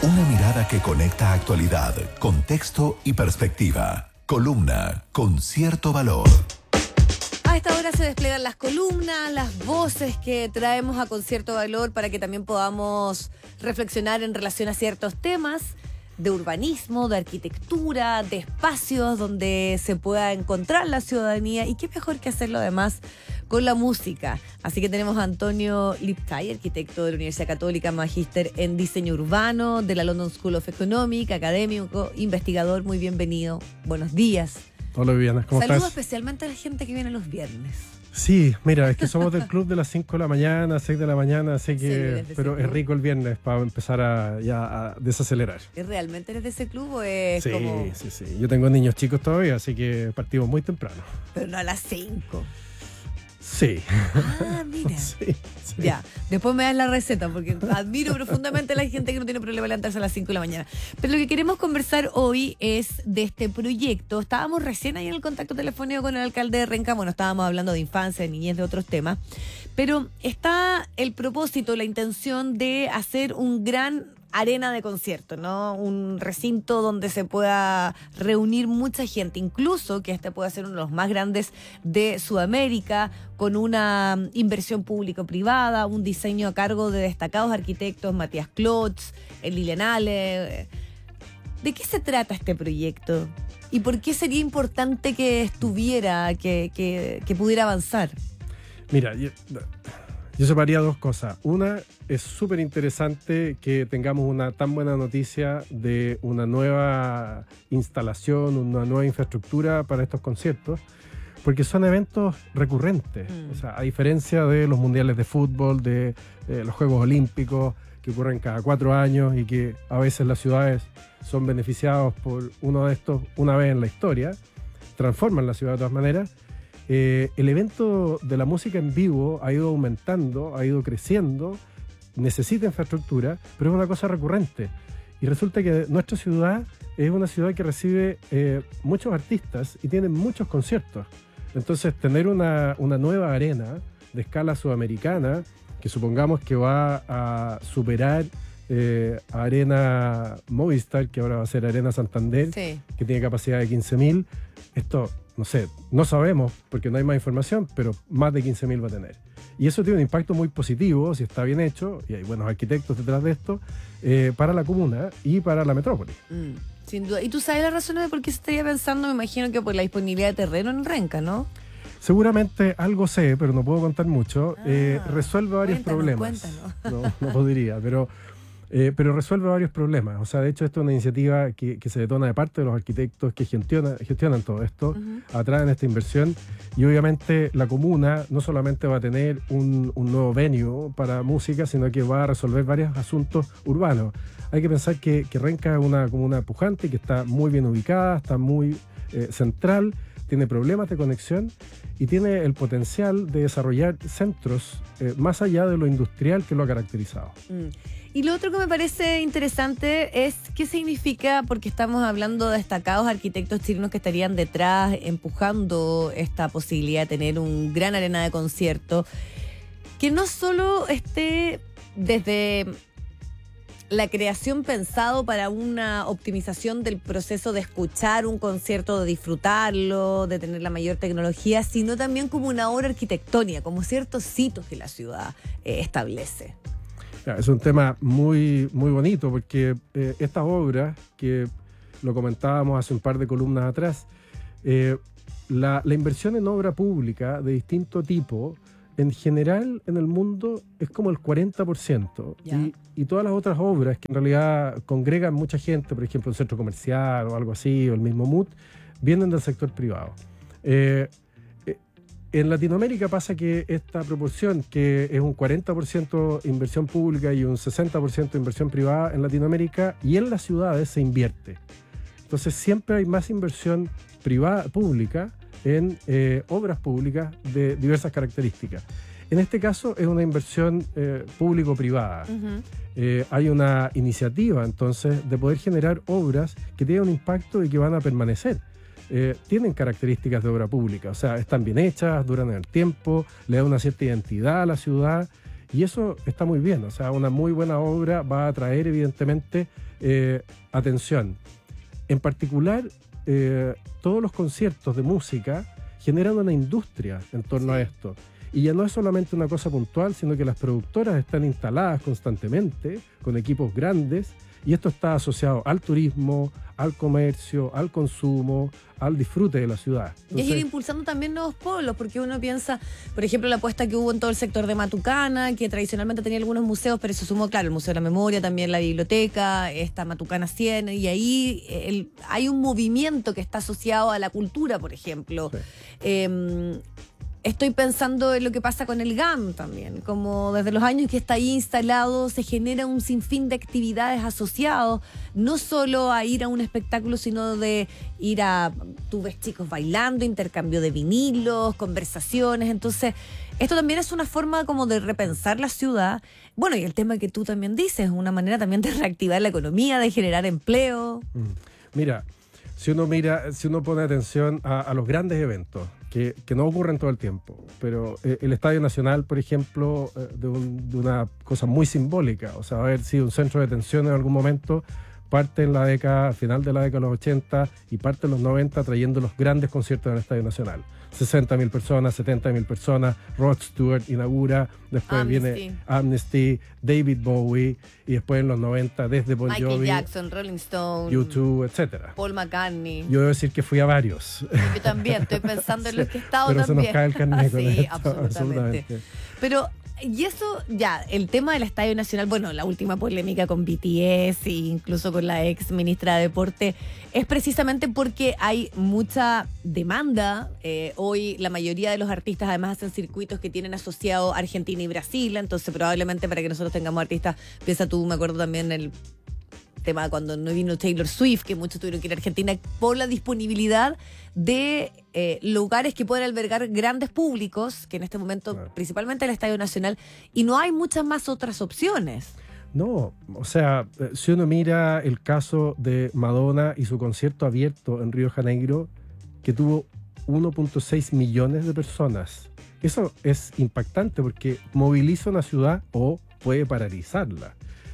Una mirada que conecta actualidad, contexto y perspectiva. Columna con cierto valor. A esta hora se despliegan las columnas, las voces que traemos a Con Cierto Valor para que también podamos reflexionar en relación a ciertos temas de urbanismo, de arquitectura, de espacios donde se pueda encontrar la ciudadanía, y qué mejor que hacerlo además con la música. Así que tenemos a Antonio Lipcay, arquitecto de la Universidad Católica, magíster en diseño urbano de la London School of Economics, académico, investigador. Muy bienvenido. Buenos días. Hola Viviana, ¿cómo estás? Saludo especialmente a la gente que viene los viernes. Sí, mira, es que somos del club de las 5 de la mañana, 6 de la mañana, así que, Sí, pero es rico el viernes para empezar a desacelerar. ¿Y realmente eres de ese club o es Sí, como...? sí. Yo tengo niños chicos todavía, así que partimos muy temprano. Pero no a las 5. Sí. Ah, mira. Sí. Ya, después me das la receta, porque admiro profundamente a la gente que no tiene problema levantarse a las 5 de la mañana. Pero lo que queremos conversar hoy es de este proyecto. Estábamos recién ahí en el contacto telefónico con el alcalde de Renca. Bueno, estábamos hablando de infancia, de niñez, de otros temas. Pero está el propósito, la intención de hacer un gran arena de concierto, ¿no? Un recinto donde se pueda reunir mucha gente, incluso que este pueda ser uno de los más grandes de Sudamérica, con una inversión público-privada, un diseño a cargo de destacados arquitectos, Matías Klotz, Lilian Ale. ¿De qué se trata este proyecto? ¿Y por qué sería importante que estuviera, que pudiera avanzar? Mira, yo separaría dos cosas. Una, es súper interesante que tengamos una tan buena noticia de una nueva instalación, una nueva infraestructura para estos conciertos, porque son eventos recurrentes. O sea, a diferencia de los mundiales de fútbol, de los Juegos Olímpicos, que ocurren cada 4 años y que a veces las ciudades son beneficiados por uno de estos una vez en la historia, transforman la ciudad de todas maneras. El evento de la música en vivo ha ido aumentando, ha ido creciendo, necesita infraestructura, pero es una cosa recurrente. Y resulta que nuestra ciudad es una ciudad que recibe muchos artistas y tiene muchos conciertos. Entonces, tener una nueva arena de escala sudamericana, que supongamos que va a superar a Arena Movistar, que ahora va a ser Arena Santander, Sí. que tiene capacidad de 15.000, esto, no sé, no sabemos porque no hay más información, pero más de 15.000 va a tener. Y eso tiene un impacto muy positivo, si está bien hecho, y hay buenos arquitectos detrás de esto, para la comuna y para la metrópoli. Sin duda. ¿Y tú sabes las razones de por qué se estaría pensando? Me imagino que por la disponibilidad de terreno en Renca, ¿no? Seguramente algo sé, pero no puedo contar mucho. Resuelve varios problemas. Cuéntanos. No podría, pero resuelve varios problemas. O sea, de hecho, esto es una iniciativa que se detona de parte de los arquitectos que gestionan todo esto, atraen esta inversión, y obviamente la comuna no solamente va a tener un nuevo venue para música, sino que va a resolver varios asuntos urbanos. Hay que pensar que Renca es una comuna pujante, que está muy bien ubicada, está muy central, tiene problemas de conexión y tiene el potencial de desarrollar centros más allá de lo industrial que lo ha caracterizado. Y lo otro que me parece interesante es qué significa, porque estamos hablando de destacados arquitectos chilenos que estarían detrás, empujando esta posibilidad de tener un gran arena de concierto, que no solo esté desde la creación pensado para una optimización del proceso de escuchar un concierto, de disfrutarlo, de tener la mayor tecnología, sino también como una obra arquitectónica, como ciertos hitos que la ciudad establece. Es un tema muy, muy bonito porque estas obras, que lo comentábamos hace un par de columnas atrás, la inversión en obra pública de distinto tipo, en general en el mundo es como el 40%. Y todas las otras obras que en realidad congregan mucha gente, por ejemplo el centro comercial o algo así, o el mismo MUT, vienen del sector privado. En Latinoamérica pasa que esta proporción, que es un 40% inversión pública y un 60% inversión privada en Latinoamérica, y en las ciudades se invierte. Entonces siempre hay más inversión pública en obras públicas de diversas características. En este caso es una inversión público-privada. Hay una iniciativa entonces de poder generar obras que tienen un impacto y que van a permanecer. Tienen características de obra pública, o sea, están bien hechas, duran en el tiempo, le dan una cierta identidad a la ciudad Y eso está muy bien, o sea, una muy buena obra va a atraer evidentemente atención. En particular, todos los conciertos de música generan una industria en torno a esto. Y ya no es solamente una cosa puntual, sino que las productoras están instaladas constantemente con equipos grandes, y esto está asociado al turismo, al comercio, al consumo, al disfrute de la ciudad. Entonces, y es ir impulsando también nuevos polos, porque uno piensa, por ejemplo, la apuesta que hubo en todo el sector de Matucana, que tradicionalmente tenía algunos museos, pero se sumó, claro, el Museo de la Memoria, también la biblioteca, esta Matucana 100, y ahí hay un movimiento que está asociado a la cultura, por ejemplo. Sí. Estoy pensando en lo que pasa con el GAM también, como desde los años que está ahí instalado se genera un sinfín de actividades asociados, no solo a ir a un espectáculo, sino de ir a, tú ves chicos bailando, intercambio de vinilos, conversaciones, entonces esto también es una forma como de repensar la ciudad. Bueno, y el tema que tú también dices, una manera también de reactivar la economía, de generar empleo. Mira, si uno pone atención a los grandes eventos, que no ocurren todo el tiempo, pero el Estadio Nacional, por ejemplo, de una cosa muy simbólica, o sea, haber sido un centro de atención en algún momento, parte en la década, al final de la década de los 80 y parte en los 90 trayendo los grandes conciertos del Estadio Nacional. 60.000 personas, 70.000 personas, Rod Stewart inaugura, después viene Amnesty, David Bowie, y después en los 90 desde Bon Jovi, Michael Jackson, Rolling Stone, U2, etcétera. Paul McCartney. Yo debo decir que fui a varios. Yo también, estoy pensando en los que he estado pero también. Se nos cae el carnet con sí, esto, absolutamente. Pero, y eso, ya, el tema del Estadio Nacional, bueno, la última polémica con BTS e incluso con la ex ministra de Deporte, es precisamente porque hay mucha demanda. Hoy la mayoría de los artistas además hacen circuitos que tienen asociado Argentina y Brasil, entonces probablemente para que nosotros tengamos artistas, piensa tú, me acuerdo también el tema cuando no vino Taylor Swift, que muchos tuvieron que ir a Argentina por la disponibilidad de lugares que pueden albergar grandes públicos, que en este momento principalmente el Estadio Nacional, y no hay muchas más otras opciones. No, o sea, si uno mira el caso de Madonna y su concierto abierto en Río de Janeiro, que tuvo 1.6 millones de personas, eso es impactante porque moviliza una ciudad o puede paralizarla.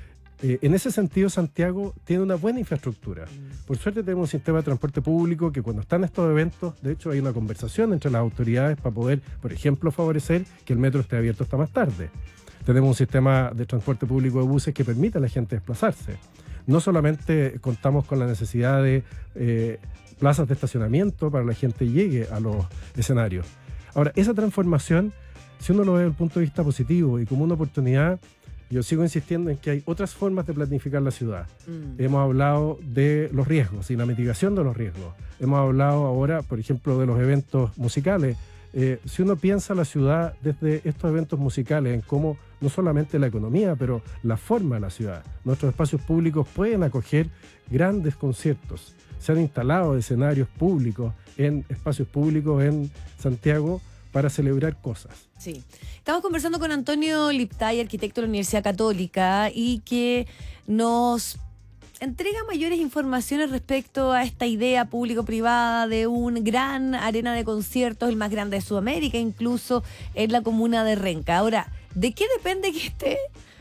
En ese sentido, Santiago tiene una buena infraestructura. Por suerte tenemos un sistema de transporte público que cuando están estos eventos, de hecho hay una conversación entre las autoridades para poder, por ejemplo, favorecer que el metro esté abierto hasta más tarde. Tenemos un sistema de transporte público de buses que permite a la gente desplazarse. No solamente contamos con la necesidad de plazas de estacionamiento para que la gente llegue a los escenarios. Ahora, esa transformación, si uno lo ve desde el punto de vista positivo y como una oportunidad, yo sigo insistiendo en que hay otras formas de planificar la ciudad. Hemos hablado de los riesgos y la mitigación de los riesgos. Hemos hablado ahora, por ejemplo, de los eventos musicales. Si uno piensa la ciudad desde estos eventos musicales, en cómo no solamente la economía, pero la forma de la ciudad. Nuestros espacios públicos pueden acoger grandes conciertos. Se han instalado escenarios públicos en espacios públicos en Santiago para celebrar cosas. Sí. Estamos conversando con Antonio Liptay, arquitecto de la Universidad Católica, y que nos entrega mayores informaciones respecto a esta idea público-privada de un gran arena de conciertos, el más grande de Sudamérica, incluso en la comuna de Renca. Ahora, ¿de qué depende que este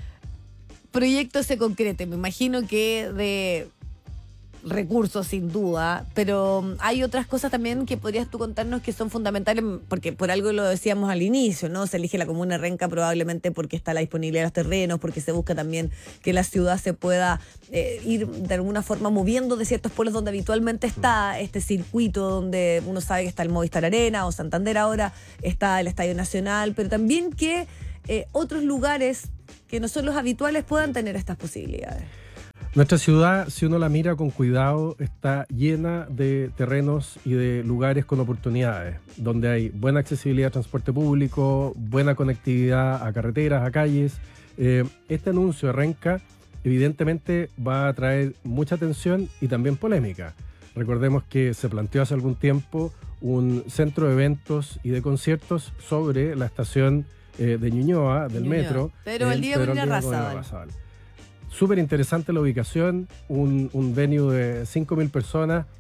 proyecto se concrete? Me imagino que de recursos, sin duda, pero hay otras cosas también que podrías tú contarnos que son fundamentales, porque por algo lo decíamos al inicio, ¿no? Se elige la comuna de Renca probablemente porque está la disponibilidad de los terrenos, porque se busca también que la ciudad se pueda ir de alguna forma moviendo de ciertos pueblos donde habitualmente está este circuito, donde uno sabe que está el Movistar Arena o Santander ahora, está el Estadio Nacional, pero también que otros lugares que no son los habituales puedan tener estas posibilidades. Nuestra ciudad, si uno la mira con cuidado, está llena de terrenos y de lugares con oportunidades, donde hay buena accesibilidad a transporte público, buena conectividad a carreteras, a calles. Este anuncio de Renca evidentemente va a traer mucha atención y también polémica. Recordemos que se planteó hace algún tiempo un centro de eventos y de conciertos sobre la estación de Ñuñoa, del metro. Pero el día de Arrasal. Súper interesante la ubicación, un venue de 5.000 personas.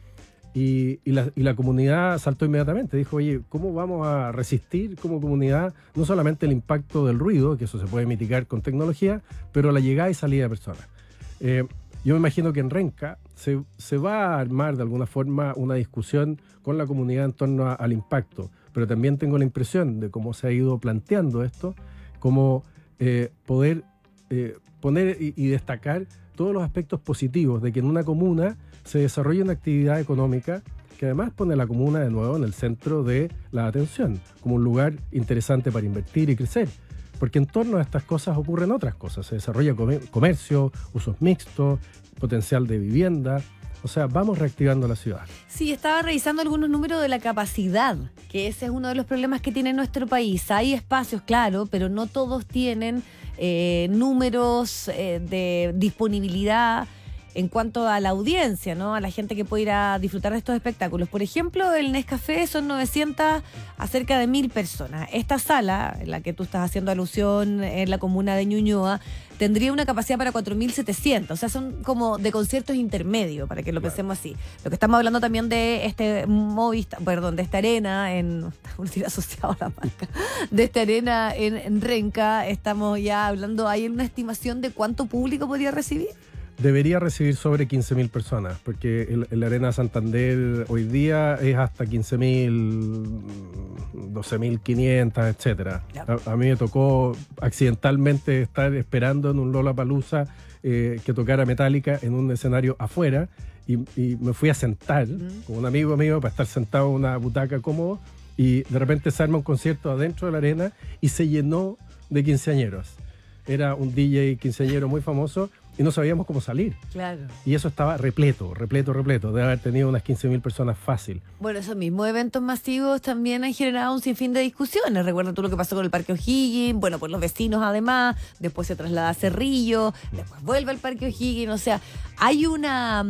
Y la comunidad saltó inmediatamente. Dijo, oye, ¿cómo vamos a resistir como comunidad no solamente el impacto del ruido, que eso se puede mitigar con tecnología, pero la llegada y salida de personas? Yo me imagino que en Renca se va a armar de alguna forma una discusión con la comunidad en torno al impacto, pero también tengo la impresión de cómo se ha ido planteando esto, como poder poner y destacar todos los aspectos positivos de que en una comuna se desarrolle una actividad económica que además pone a la comuna de nuevo en el centro de la atención, como un lugar interesante para invertir y crecer. Porque en torno a estas cosas ocurren otras cosas. Se desarrolla comercio, usos mixtos, potencial de vivienda. O sea, vamos reactivando la ciudad. Sí, estaba revisando algunos números de la capacidad, que ese es uno de los problemas que tiene nuestro país. Hay espacios, claro, pero no todos tienen números de disponibilidad en cuanto a la audiencia, ¿no? A la gente que puede ir a disfrutar de estos espectáculos. Por ejemplo, el Nescafé son 900 a cerca de 1.000 personas. Esta sala, en la que tú estás haciendo alusión en la comuna de Ñuñoa, tendría una capacidad para 4.700. O sea, son como de conciertos intermedios, para que lo pensemos así. Lo que estamos hablando también de este de esta arena en... Uno tiene asociado a la marca. De esta arena en Renca, estamos ya hablando, ¿hay una estimación de cuánto público podría recibir? Debería recibir sobre 15.000 personas, porque la Arena Santander hoy día es hasta 15.000, 12.500, etcétera. A mí me tocó accidentalmente estar esperando en un Lollapalooza que tocara Metallica en un escenario afuera y me fui a sentar con un amigo mío para estar sentado en una butaca cómodo y de repente se arma un concierto adentro de la arena y se llenó de quinceañeros. Era un DJ quinceañero muy famoso y no sabíamos cómo salir. Claro. Y eso estaba repleto. Debe haber tenido unas 15.000 personas fácil. Bueno, esos mismos eventos masivos también han generado un sinfín de discusiones. Recuerda tú lo que pasó con el Parque O'Higgins, bueno, pues los vecinos además, después se traslada a Cerrillo, después vuelve al Parque O'Higgins. O sea, hay una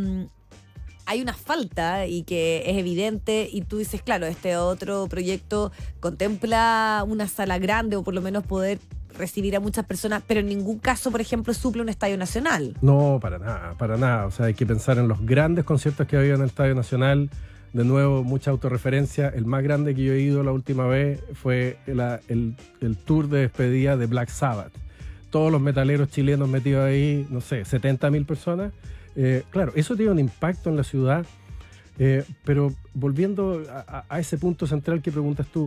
falta y que es evidente, y tú dices, claro, este otro proyecto contempla una sala grande o por lo menos poder recibir a muchas personas, pero en ningún caso, por ejemplo, suple un estadio nacional. No, para nada. O sea, hay que pensar en los grandes conciertos que ha habido en el Estadio Nacional. De nuevo, mucha autorreferencia. El más grande que yo he ido la última vez fue el tour de despedida de Black Sabbath. Todos los metaleros chilenos metidos ahí, no sé, 70.000 personas. Claro, eso tiene un impacto en la ciudad, pero volviendo a ese punto central que preguntas tú,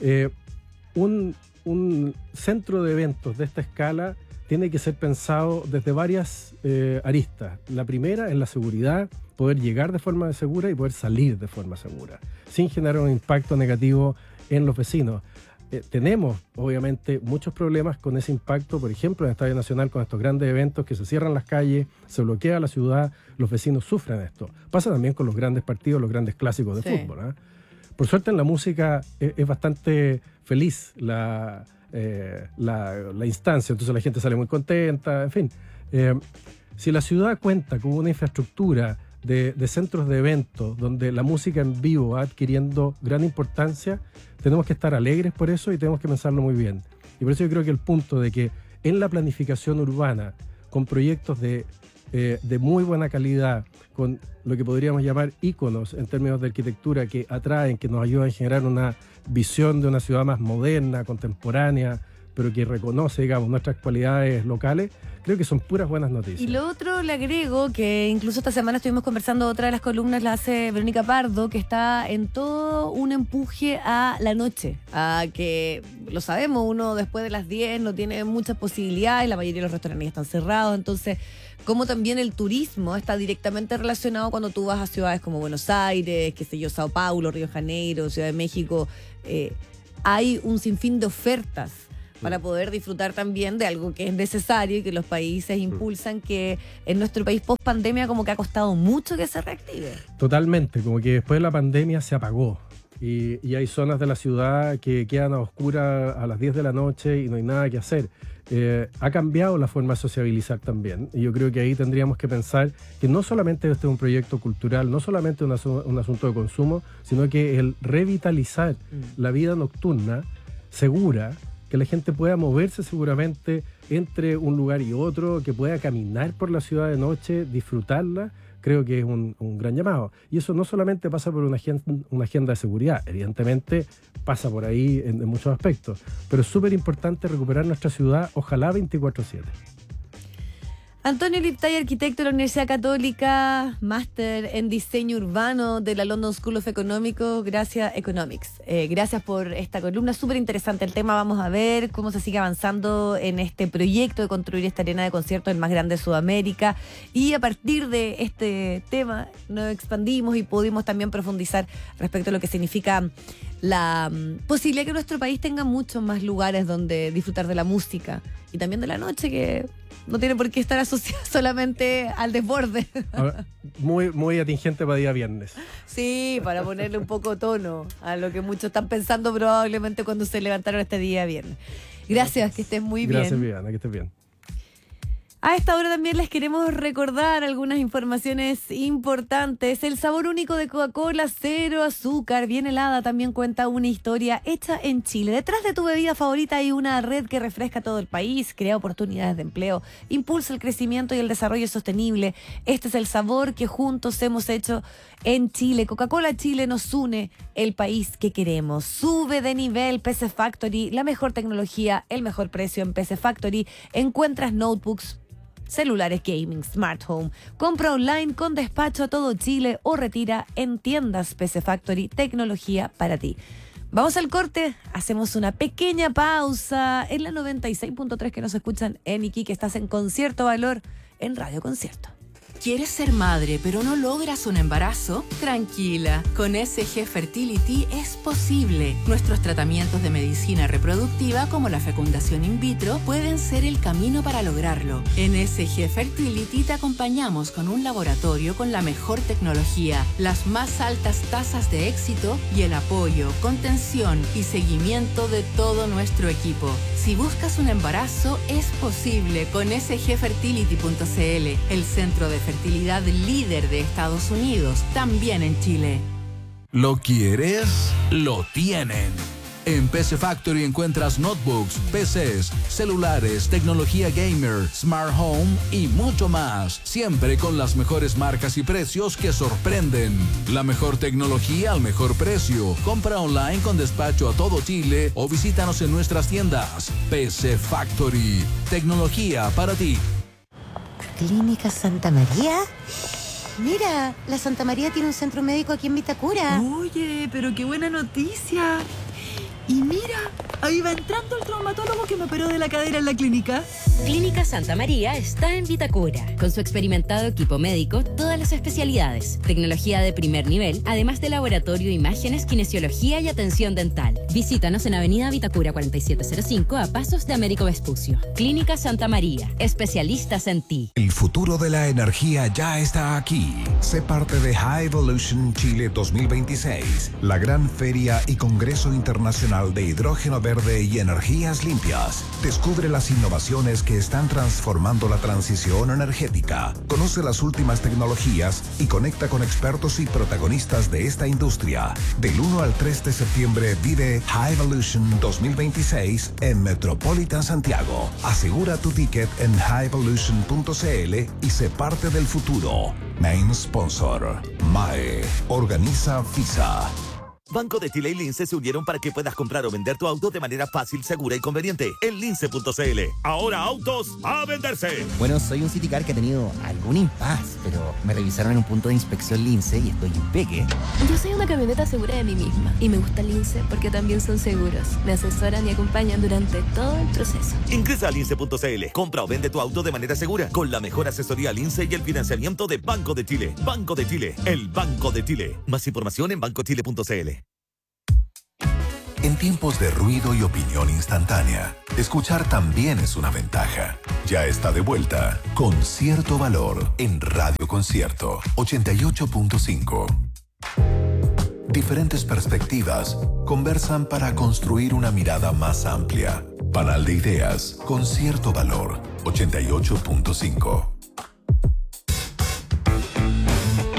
un centro de eventos de esta escala tiene que ser pensado desde varias aristas. La primera es la seguridad, poder llegar de forma segura y poder salir de forma segura, sin generar un impacto negativo en los vecinos. Tenemos, obviamente, muchos problemas con ese impacto, por ejemplo, en el Estadio Nacional, con estos grandes eventos que se cierran las calles, se bloquea la ciudad, los vecinos sufren esto. Pasa también con los grandes partidos, los grandes clásicos de fútbol, ¿eh? Por suerte en la música es bastante feliz la instancia, entonces la gente sale muy contenta, en fin. Si la ciudad cuenta con una infraestructura de centros de eventos donde la música en vivo va adquiriendo gran importancia, tenemos que estar alegres por eso y tenemos que pensarlo muy bien. Y por eso yo creo que el punto de que en la planificación urbana, con proyectos de muy buena calidad, con lo que podríamos llamar íconos en términos de arquitectura que atraen, que nos ayudan a generar una visión de una ciudad más moderna, contemporánea, pero que reconoce, digamos, nuestras cualidades locales, creo que son puras buenas noticias. Y lo otro le agrego, que incluso esta semana estuvimos conversando, otra de las columnas la hace Verónica Pardo, que está en todo un empuje a la noche, a que, lo sabemos, uno después de las 10 no tiene muchas posibilidades, la mayoría de los restaurantes están cerrados, entonces, como también el turismo está directamente relacionado cuando tú vas a ciudades como Buenos Aires, qué sé yo, Sao Paulo, Río de Janeiro, Ciudad de México, hay un sinfín de ofertas para poder disfrutar también de algo que es necesario y que los países impulsan, que en nuestro país post pandemia como que ha costado mucho que se reactive. Totalmente, como que después de la pandemia se apagó y hay zonas de la ciudad que quedan a oscuras a las 10 de la noche y no hay nada que hacer. Ha cambiado la forma de sociabilizar también, y yo creo que ahí tendríamos que pensar que no solamente este es un proyecto cultural, no solamente un asunto de consumo, sino que el revitalizar la vida nocturna segura, que la gente pueda moverse seguramente entre un lugar y otro, que pueda caminar por la ciudad de noche, disfrutarla. Creo que es un gran llamado. Y eso no solamente pasa por una agenda de seguridad, evidentemente pasa por ahí en muchos aspectos, pero es súper importante recuperar nuestra ciudad, ojalá 24/7. Antonio Liptay, arquitecto de la Universidad Católica, máster en diseño urbano de la London School of Economics. Gracias por esta columna, súper interesante el tema. Vamos a ver cómo se sigue avanzando en este proyecto de construir esta arena de conciertos, el más grande de Sudamérica. Y a partir de este tema nos expandimos y pudimos también profundizar respecto a lo que significa la posibilidad que nuestro país tenga muchos más lugares donde disfrutar de la música y también de la noche, que no tiene por qué estar asociada solamente al desborde. Muy, muy atingente para día viernes. Sí, para ponerle un poco tono a lo que muchos están pensando probablemente cuando se levantaron este día viernes. Gracias, que estés muy bien. Gracias, Viviana, que estés bien. A esta hora también les queremos recordar algunas informaciones importantes. El sabor único de Coca-Cola, cero azúcar, bien helada, también cuenta una historia hecha en Chile. Detrás de tu bebida favorita hay una red que refresca todo el país, crea oportunidades de empleo, impulsa el crecimiento y el desarrollo sostenible. Este es el sabor que juntos hemos hecho en Chile. Coca-Cola Chile nos une, el país que queremos. Sube de nivel PC Factory, la mejor tecnología, el mejor precio en PC Factory. Encuentras notebooks, celulares gaming, smart home. Compra online con despacho a todo Chile o retira en tiendas PC Factory, tecnología para ti. Vamos al corte, hacemos una pequeña pausa en la 96.3 que nos escuchan en Iquique. Estás en Concierto Valor en Radio Concierto. ¿Quieres ser madre pero no logras un embarazo? Tranquila, con SG Fertility es posible. Nuestros tratamientos de medicina reproductiva como la fecundación in vitro pueden ser el camino para lograrlo. En SG Fertility te acompañamos con un laboratorio con la mejor tecnología, las más altas tasas de éxito y el apoyo, contención y seguimiento de todo nuestro equipo. Si buscas un embarazo, es posible con sgfertility.cl, el centro de fertilidad líder de Estados Unidos, también en Chile. ¿Lo quieres? Lo tienen. En PC Factory encuentras notebooks, PCs, celulares, tecnología gamer, smart home y mucho más. Siempre con las mejores marcas y precios que sorprenden. La mejor tecnología al mejor precio. Compra online con despacho a todo Chile o visítanos en nuestras tiendas. PC Factory. Tecnología para ti. ¿Clínica Santa María? Mira, la Santa María tiene un centro médico aquí en Vitacura. Oye, pero qué buena noticia. Y mira, ahí va entrando el traumatólogo que me operó de la cadera en la clínica. Clínica Santa María está en Vitacura. Con su experimentado equipo médico, todas las especialidades, tecnología de primer nivel, además de laboratorio, imágenes, kinesiología y atención dental. Visítanos en Avenida Vitacura 4705 a pasos de Américo Vespucio. Clínica Santa María, especialistas en ti. El futuro de la energía ya está aquí. Sé parte de High Evolution Chile 2026, la gran feria y congreso internacional de hidrógeno verde y energías limpias. Descubre las innovaciones que están transformando la transición energética. Conoce las últimas tecnologías y conecta con expertos y protagonistas de esta industria. Del 1 al 3 de septiembre vive High Evolution 2026 en Metropolitan Santiago. Asegura tu ticket en highevolution.cl y sé parte del futuro. Main Sponsor, MAE. Organiza FISA. Banco de Chile y Lince se unieron para que puedas comprar o vender tu auto de manera fácil, segura y conveniente en lince.cl. Ahora autos a venderse. Bueno, soy un Citicar que ha tenido algún impasse, pero me revisaron en un punto de inspección Lince y estoy impeque. Yo soy una camioneta segura de mí misma y me gusta Lince porque también son seguros. Me asesoran y acompañan durante todo el proceso. Ingresa a lince.cl. Compra o vende tu auto de manera segura con la mejor asesoría Lince y el financiamiento de Banco de Chile. Banco de Chile, el Banco de Chile. Más información en bancochile.cl. En tiempos de ruido y opinión instantánea, escuchar también es una ventaja. Ya está de vuelta Concierto Valor en Radio Concierto 88.5. Diferentes perspectivas conversan para construir una mirada más amplia. Panal de Ideas, Concierto Valor 88.5. Ya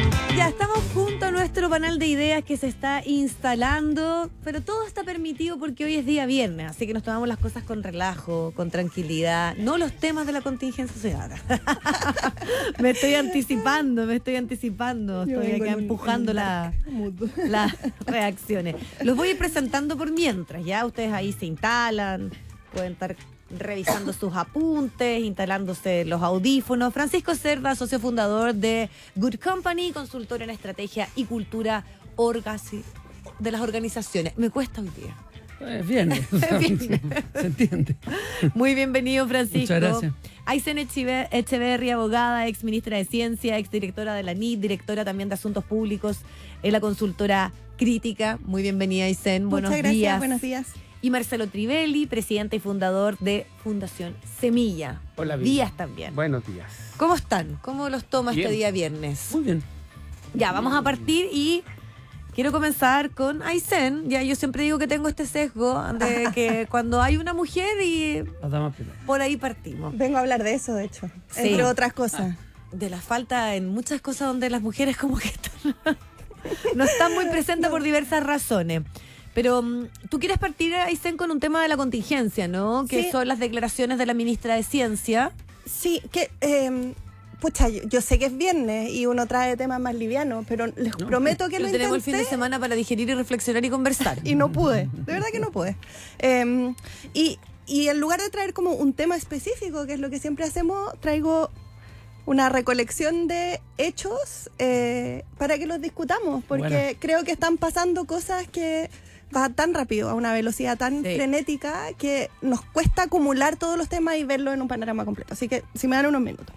Ya estamos junto a nuestro panel de ideas que se está instalando, pero todo está permitido porque hoy es día viernes, así que nos tomamos las cosas con relajo, con tranquilidad, no los temas de la contingencia ciudadana. Me estoy anticipando, estoy acá empujando las reacciones. Los voy a ir presentando por mientras, ya ustedes ahí se instalan, pueden estar revisando sus apuntes, instalándose los audífonos. Francisco Cerda, socio fundador de Good Company, consultor en estrategia y cultura de las organizaciones. Me cuesta hoy día. Bien, se entiende. Muy bienvenido, Francisco. Muchas gracias. Aysén Echeverri, abogada, ex ministra de Ciencia, ex directora de la NIT, directora también de Asuntos Públicos en la consultora Crítica. Muy bienvenida, Aysén. Buenos días. Buenos días. Y Marcelo Trivelli, presidente y fundador de Fundación Semilla. Hola, días también. Buenos días. ¿Cómo están? ¿Cómo los toma Bien. este día viernes? Muy bien. Ya, vamos a partir y quiero comenzar con Aysén. Ya, yo siempre digo que tengo este sesgo de que cuando hay una mujer y Las damas primero. por ahí partimos. Vengo a hablar de eso, de hecho, Sí. entre otras cosas. De la falta en muchas cosas donde las mujeres como que no están muy presentes por diversas razones. Pero tú quieres partir, Aysén, con un tema de la contingencia, ¿no? Que Sí. son las declaraciones de la ministra de Ciencia. Sí, que, yo sé que es viernes y uno trae temas más livianos, pero les prometo que lo tenemos el fin de intenté semana para digerir y reflexionar y conversar. y no pude, de verdad que no pude. Y en lugar de traer como un tema específico, que es lo que siempre hacemos, traigo una recolección de hechos para que los discutamos, porque Bueno. creo que están pasando cosas que va tan rápido, a una velocidad tan frenética, que nos cuesta acumular todos los temas y verlos en un panorama completo. Así que, si me dan unos minutos.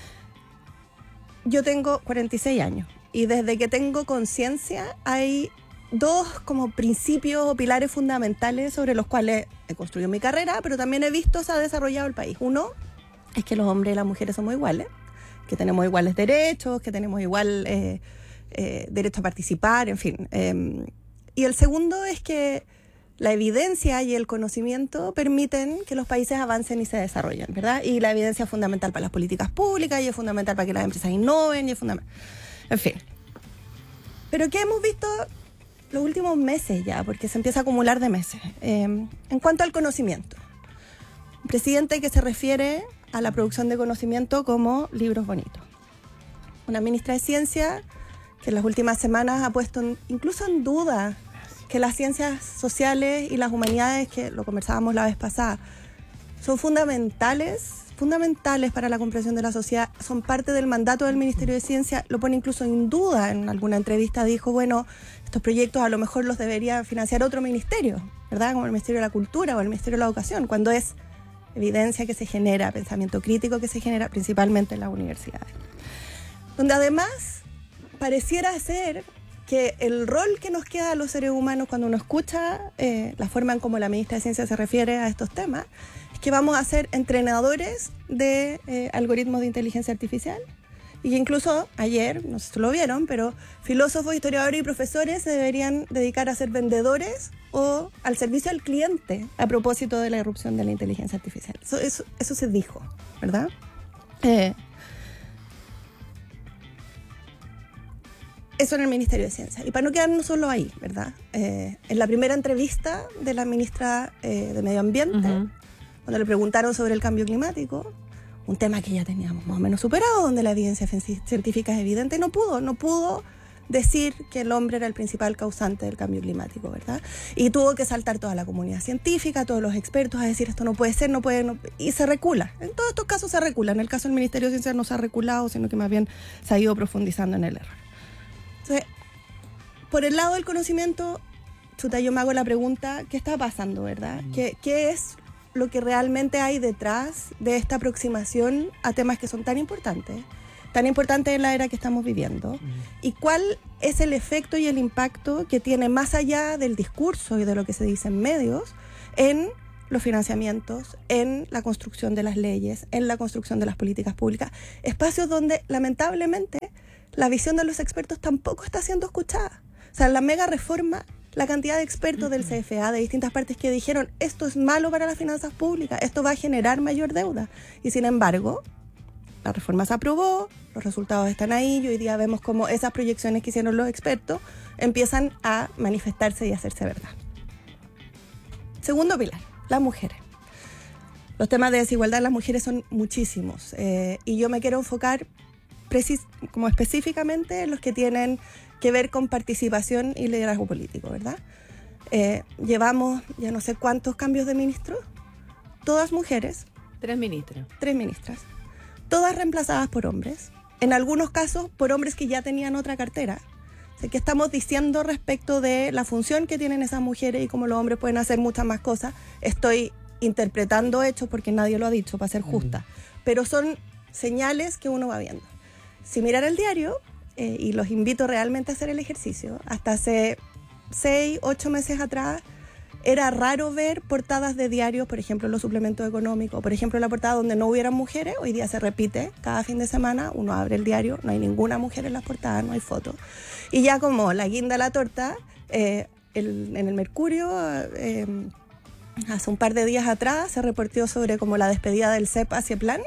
Yo tengo 46 años y desde que tengo conciencia hay dos como principios o pilares fundamentales sobre los cuales he construido mi carrera, pero también he visto se ha desarrollado el país. Uno es que los hombres y las mujeres somos iguales, que tenemos iguales derechos, que tenemos igual derecho a participar, en fin. Y el segundo es que la evidencia y el conocimiento permiten que los países avancen y se desarrollen, ¿verdad? Y la evidencia es fundamental para las políticas públicas y es fundamental para que las empresas innoven y es fundamental. En fin. Pero ¿qué hemos visto los últimos meses ya? Porque se empieza a acumular de meses. En cuanto al conocimiento. Un presidente que se refiere a la producción de conocimiento como libros bonitos. Una ministra de Ciencia que en las últimas semanas ha puesto incluso en duda que las ciencias sociales y las humanidades, que lo conversábamos la vez pasada, son fundamentales para la comprensión de la sociedad, son parte del mandato del Ministerio de Ciencia, lo pone incluso en duda. En alguna entrevista dijo, bueno, estos proyectos a lo mejor los debería financiar otro ministerio, ¿verdad? Como el Ministerio de la Cultura o el Ministerio de la Educación, cuando es evidencia que se genera, pensamiento crítico que se genera principalmente en las universidades. Donde además pareciera ser que el rol que nos queda a los seres humanos cuando uno escucha la forma en cómo la ministra de Ciencia se refiere a estos temas, es que vamos a ser entrenadores de algoritmos de inteligencia artificial y que incluso ayer, no sé si lo vieron, pero filósofos, historiadores y profesores se deberían dedicar a ser vendedores o al servicio al cliente a propósito de la irrupción de la inteligencia artificial. Eso se dijo, ¿verdad? Eso en el Ministerio de Ciencia. Y para no quedarnos solo ahí, ¿verdad? En la primera entrevista de la ministra de Medio Ambiente, cuando le preguntaron sobre el cambio climático, un tema que ya teníamos más o menos superado, donde la evidencia científica es evidente, no pudo decir que el hombre era el principal causante del cambio climático, ¿verdad? Y tuvo que saltar toda la comunidad científica, todos los expertos a decir esto no puede ser, y se recula. En todos estos casos se recula. En el caso del Ministerio de Ciencia no se ha reculado, sino que más bien se ha ido profundizando en el error. Entonces, por el lado del conocimiento, yo me hago la pregunta, ¿qué está pasando, verdad? ¿Qué es lo que realmente hay detrás de esta aproximación a temas que son tan importantes en la era que estamos viviendo? ¿Y cuál es el efecto y el impacto que tiene más allá del discurso y de lo que se dice en medios en los financiamientos, en la construcción de las leyes, en la construcción de las políticas públicas? Espacios donde, lamentablemente, la visión de los expertos tampoco está siendo escuchada. O sea, la mega reforma, la cantidad de expertos del CFA de distintas partes que dijeron esto es malo para las finanzas públicas, esto va a generar mayor deuda. Y sin embargo, la reforma se aprobó, los resultados están ahí, y hoy día vemos cómo esas proyecciones que hicieron los expertos empiezan a manifestarse y a hacerse verdad. Segundo pilar, las mujeres. Los temas de desigualdad en las mujeres son muchísimos, y yo me quiero enfocar como específicamente en los que tienen que ver con participación y liderazgo político, ¿verdad? Llevamos ya no sé cuántos cambios de ministros, todas mujeres. 3 ministros. 3 ministras. Todas reemplazadas por hombres. En algunos casos, por hombres que ya tenían otra cartera. O sea, ¿qué estamos diciendo respecto de la función que tienen esas mujeres y cómo los hombres pueden hacer muchas más cosas? Estoy interpretando hechos porque nadie lo ha dicho, para ser justa. Pero son señales que uno va viendo. Si miran el diario, y los invito realmente a hacer el ejercicio, hasta hace 6, 8 meses atrás, era raro ver portadas de diarios, por ejemplo, en los suplementos económicos, por ejemplo, la portada donde no hubieran mujeres. Hoy día se repite, cada fin de semana uno abre el diario, no hay ninguna mujer en las portadas, no hay fotos. Y ya como la guinda a la torta, en el Mercurio, hace un par de días atrás, se reportó sobre como la despedida del CEP hacia Plan.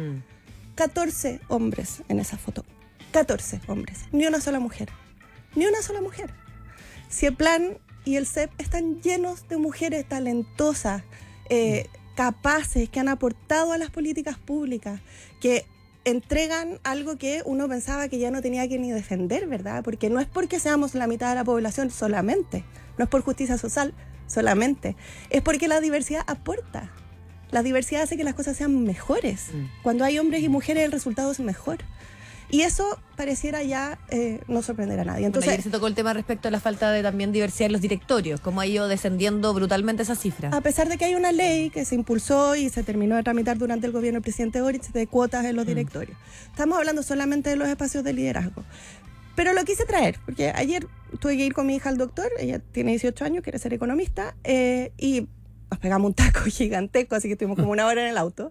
14 hombres en esa foto. 14 hombres, ni una sola mujer. Ni una sola mujer. Cieplan y el CEP están llenos de mujeres talentosas, capaces, que han aportado a las políticas públicas, que entregan algo que uno pensaba que ya no tenía que ni defender, ¿verdad? Porque no es porque seamos la mitad de la población solamente, no es por justicia social solamente, es porque la diversidad aporta. La diversidad hace que las cosas sean mejores. Cuando hay hombres y mujeres, el resultado es mejor. Y eso pareciera ya no sorprender a nadie. Entonces, ayer se tocó el tema respecto a la falta de también diversidad en los directorios, cómo ha ido descendiendo brutalmente esa cifra. A pesar de que hay una ley que se impulsó y se terminó de tramitar durante el gobierno del presidente Boric de cuotas en los directorios. Estamos hablando solamente de los espacios de liderazgo. Pero lo quise traer, porque ayer tuve que ir con mi hija al doctor, ella tiene 18 años, quiere ser economista, y nos pegamos un taco gigantesco, así que estuvimos como una hora en el auto.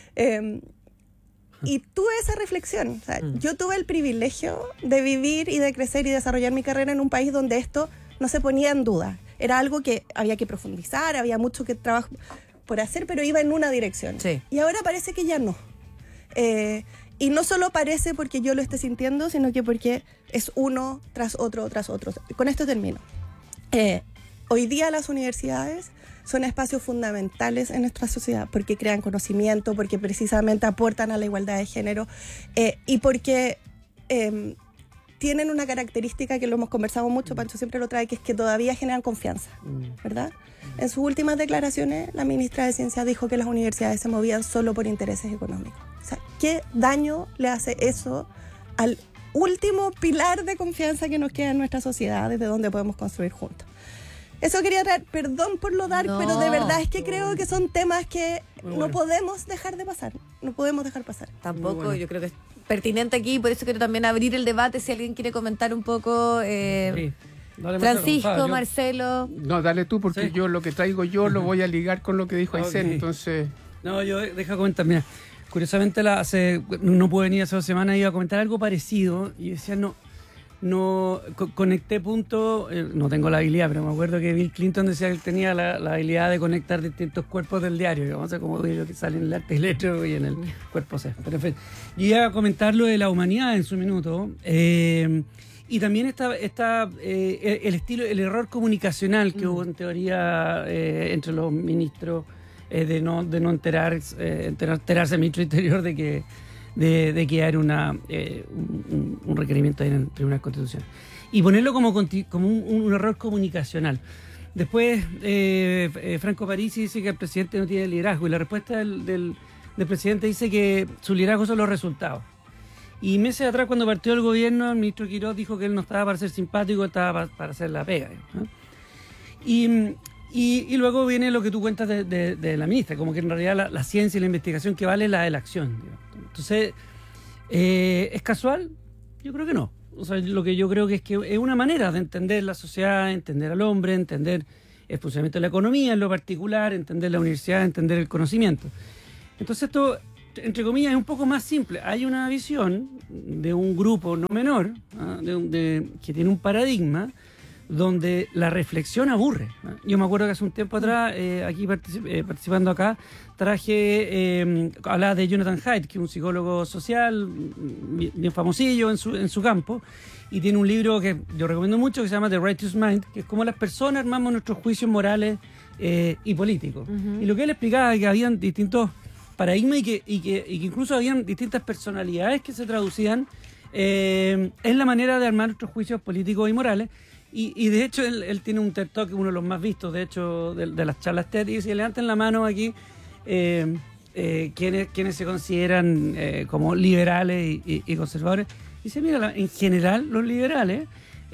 Y tuve esa reflexión. O sea, yo tuve el privilegio de vivir y de crecer y desarrollar mi carrera en un país donde esto no se ponía en duda. Era algo que había que profundizar, había mucho que trabajo por hacer, pero iba en una dirección. Sí. Y ahora parece que ya no. Y no solo parece porque yo lo esté sintiendo, sino que porque es uno tras otro, tras otro. Con esto termino. Hoy día las universidades son espacios fundamentales en nuestra sociedad porque crean conocimiento, porque precisamente aportan a la igualdad de género, y porque tienen una característica que lo hemos conversado mucho, Pancho siempre lo trae, que es que todavía generan confianza, ¿verdad? En sus últimas declaraciones, la ministra de Ciencia dijo que las universidades se movían solo por intereses económicos. O sea, ¿qué daño le hace eso al último pilar de confianza que nos queda en nuestra sociedad, desde donde podemos construir juntos? Eso quería traer, perdón por lo dark, pero de verdad es que creo que son temas que no podemos dejar de pasar. No podemos dejar pasar. Tampoco, yo creo que es pertinente aquí, por eso quiero también abrir el debate, si alguien quiere comentar un poco. Sí. Dale, Francisco, Marcelo. No, dale tú, porque yo lo que traigo yo lo voy a ligar con lo que dijo Aysén, entonces... No, yo deja comentar, mira, curiosamente no pude venir hace 2 semanas, iba a comentar algo parecido, y decía, no conecté puntos, no tengo la habilidad, pero me acuerdo que Bill Clinton decía que él tenía la habilidad de conectar distintos cuerpos del diario, vamos a ver como lo que sale en el arte y letras y en el cuerpo C. Pero en fin, yo iba a comentar lo de la humanidad en su minuto, y también el error comunicacional que hubo en teoría entre los ministros de no enterarse el ministro Interior de que hay un requerimiento ahí en el Tribunal Constitucional. Y ponerlo como un error comunicacional. Después, Franco Parisi dice que el presidente no tiene liderazgo, y la respuesta del presidente dice que su liderazgo son los resultados. Y meses atrás, cuando partió el gobierno, el ministro Quiroz dijo que él no estaba para ser simpático, estaba para hacer la pega, ¿no? Y luego viene lo que tú cuentas de la ministra, como que en realidad la ciencia y la investigación que vale es la de la acción, digamos. Entonces, ¿es casual? Yo creo que no. O sea, lo que yo creo que es una manera de entender la sociedad, entender al hombre, entender el funcionamiento de la economía en lo particular, entender la universidad, entender el conocimiento. Entonces esto, entre comillas, es un poco más simple. Hay una visión de un grupo no menor, que tiene un paradigma donde la reflexión aburre. Yo me acuerdo que hace un tiempo atrás, aquí participando acá, hablaba de Jonathan Haidt, que es un psicólogo social, bien famosillo en su campo, y tiene un libro que yo recomiendo mucho que se llama The Righteous Mind, que es cómo las personas armamos nuestros juicios morales y políticos. Y lo que él explicaba es que habían distintos paradigmas y que incluso habían distintas personalidades que se traducían en la manera de armar nuestros juicios políticos y morales. Y de hecho él tiene un TED Talk, uno de los más vistos de hecho de las charlas TED, y dice: levanten la mano aquí quienes se consideran como liberales y conservadores. Dice: mira, en general los liberales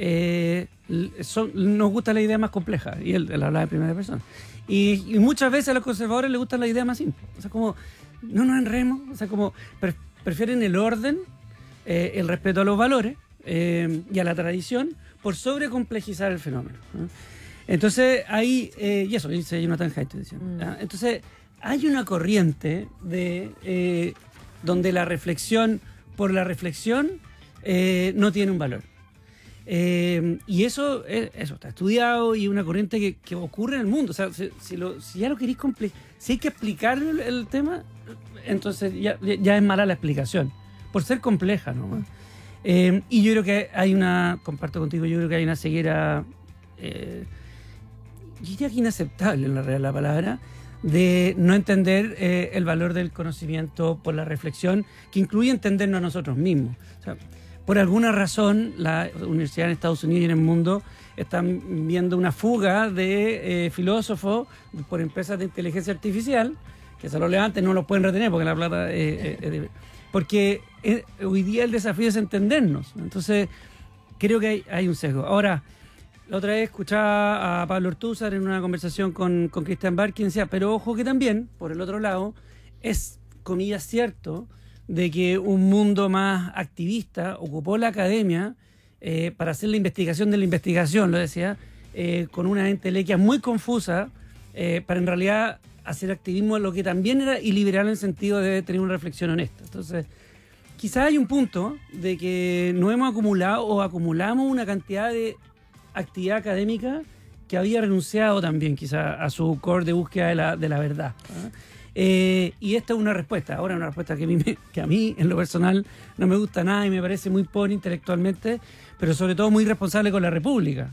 nos gusta la idea más compleja, y él hablaba de primera persona, y muchas veces a los conservadores les gusta la idea más simple, o sea, como no nos enredemos, o sea, como prefieren el orden, el respeto a los valores y a la tradición por sobrecomplejizar el fenómeno, ¿no? Entonces y eso dice Jonathan Haidt diciendo. Entonces hay una corriente de donde la reflexión por la reflexión no tiene un valor. Y eso está estudiado, y una corriente que ocurre en el mundo. O sea, si ya lo queréis si hay que explicar el tema, entonces ya es mala la explicación, por ser compleja, ¿no? Y yo creo que comparto contigo, yo creo que hay una ceguera, yo diría que inaceptable en la realidad de la palabra, de no entender el valor del conocimiento por la reflexión, que incluye entendernos a nosotros mismos. O sea, por alguna razón, las universidades en Estados Unidos y en el mundo están viendo una fuga de filósofos por empresas de inteligencia artificial, que se lo levanten, no los pueden retener porque la plata porque hoy día el desafío es entendernos. Entonces, creo que hay un sesgo. Ahora, la otra vez escuchaba a Pablo Ortúzar en una conversación con Christian Barr, quien decía: pero ojo que también, por el otro lado, es, comillas, cierto de que un mundo más activista ocupó la academia para hacer la investigación de la investigación, lo decía, con una entelequia muy confusa, para en realidad hacer activismo, lo que también era iliberal en el sentido de tener una reflexión honesta. Entonces, quizás hay un punto de que no hemos acumulado o acumulamos una cantidad de actividad académica que había renunciado también quizás a su core de búsqueda de la verdad. Y esta es una respuesta. Ahora, una respuesta que a mí en lo personal no me gusta nada y me parece muy pobre intelectualmente, pero sobre todo muy irresponsable con la República.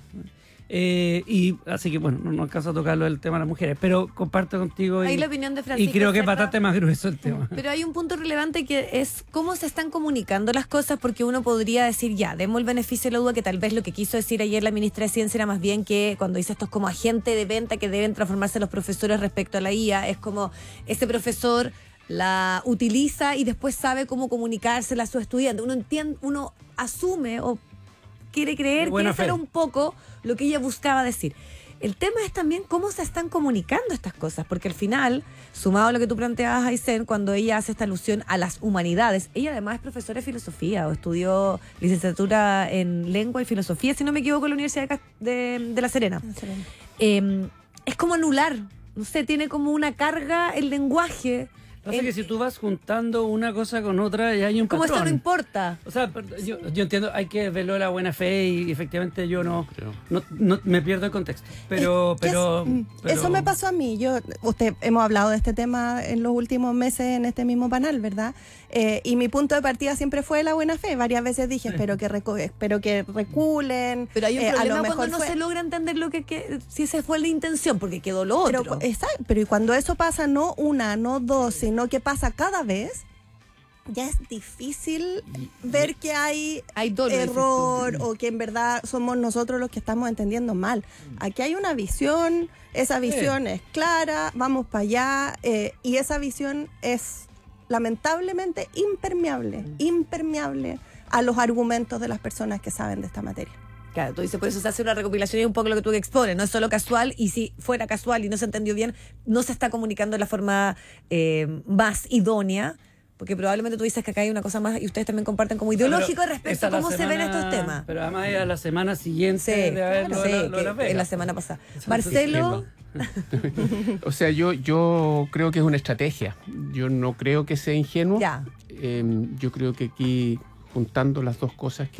Y así que bueno, no alcanzo a tocarlo del tema de las mujeres, pero comparto contigo la opinión de Francisco, y creo que es ¿cierto? bastante más grueso el tema. Pero hay un punto relevante que es cómo se están comunicando las cosas, porque uno podría decir, ya, demos el beneficio de la duda, que tal vez lo que quiso decir ayer la ministra de Ciencia era más bien que cuando dice esto es como agente de venta que deben transformarse los profesores respecto a la IA, es como ese profesor la utiliza y después sabe cómo comunicársela a su estudiante. Uno asume o quiere creer que eso era un poco lo que ella buscaba decir. El tema es también cómo se están comunicando estas cosas, porque al final, sumado a lo que tú planteabas, Aysén, cuando ella hace esta alusión a las humanidades, ella además es profesora de filosofía o estudió licenciatura en lengua y filosofía, si no me equivoco, en la Universidad de La Serena. Es como anular, no sé, tiene como una carga el lenguaje. Pasa que si tú vas juntando una cosa con otra, ya hay un patrón. ¿Cómo esto no importa? O sea, yo entiendo, hay que verlo de la buena fe y efectivamente yo no me pierdo el contexto. Pero eso me pasó a mí. Hemos hablado de este tema en los últimos meses en este mismo panel, ¿verdad? Y mi punto de partida siempre fue la buena fe. Varias veces dije, espero que reculen. Pero hay un problema a lo mejor cuando no se logra entender lo que si esa fue la intención, porque quedó lo otro. Pero y cuando eso pasa, no una, no dos, sino que pasa cada vez, ya es difícil ver que hay error o que en verdad somos nosotros los que estamos entendiendo mal. Aquí hay una visión, esa visión es clara, vamos para allá, y esa visión es lamentablemente impermeable a los argumentos de las personas que saben de esta materia. Claro, tú dices, por eso se hace una recopilación y un poco lo que tú expones, no es solo casual, y si fuera casual y no se entendió bien, no se está comunicando de la forma más idónea, porque probablemente tú dices que acá hay una cosa más y ustedes también comparten como ideológico respecto a cómo se ven estos temas. Pero además era la semana siguiente de haberlo de Las Vegas. En la semana pasada. Marcelo. O sea, yo creo que es una estrategia. Yo no creo que sea ingenuo. Yo creo que aquí, juntando las dos cosas